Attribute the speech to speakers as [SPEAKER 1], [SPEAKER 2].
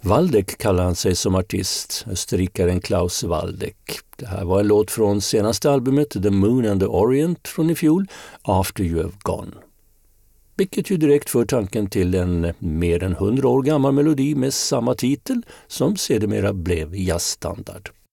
[SPEAKER 1] Waldeck kallar han sig som artist, österrikaren Klaus Waldeck. Det här var en låt från senaste albumet The Moon and the Orient från i fjol, After You Have Gone. Vilket ju direkt för tanken till en mer än 100 år gammal melodi med samma titel som sedermera blev jazzstandard.